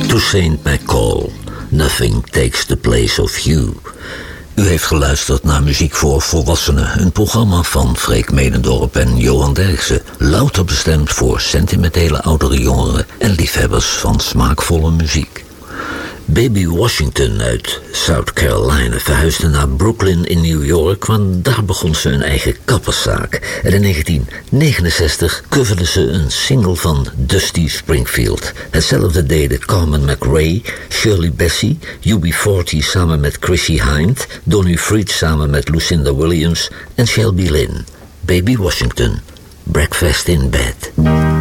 To Saint McCall, Nothing Takes the Place of You. U heeft geluisterd naar Muziek voor Volwassenen, een programma van Freek Medendorp en Johan Derksen. Louter bestemd voor sentimentele oudere jongeren en liefhebbers van smaakvolle muziek. Baby Washington uit South Carolina verhuisde naar Brooklyn in New York, want daar begon ze een eigen kapperszaak. En in 1969 coverde ze een single van Dusty Springfield. Hetzelfde deden Carmen McRae, Shirley Bassey, UB40 samen met Chrissy Hynde, Donnie Freed samen met Lucinda Williams en Shelby Lynne. Baby Washington, Breakfast in Bed.